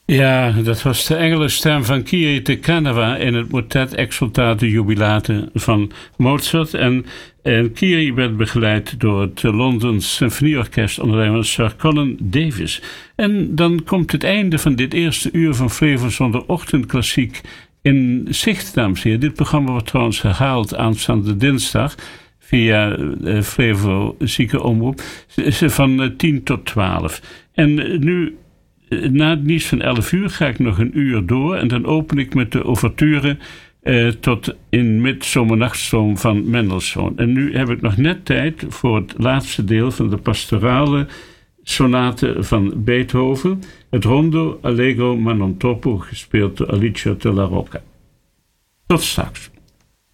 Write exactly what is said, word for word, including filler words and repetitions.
Ja, dat was de engelenstem van Kyrie te Canova in het motet Exsultate Jubilate van Mozart. En, en Kyrie werd begeleid door het London Symfonieorkest onder leiding van Sir Colin Davis. En dan komt het einde van dit eerste uur van Flevozonder Ochtendklassiek in zicht, dames en heren. Dit programma wordt trouwens herhaald aanstaande dinsdag via uh, Flevo Zieke Omroep van uh, tien tot twaalf. En uh, nu, uh, na het nieuws van elf uur, ga ik nog een uur door en dan open ik met de ouverture uh, tot in Midzomernachtstroom van Mendelssohn. En nu heb ik nog net tijd voor het laatste deel van de pastorale sonate van Beethoven, het Rondo Allegro ma non troppo, gespeeld door Alicia Della Rocca. Tot straks.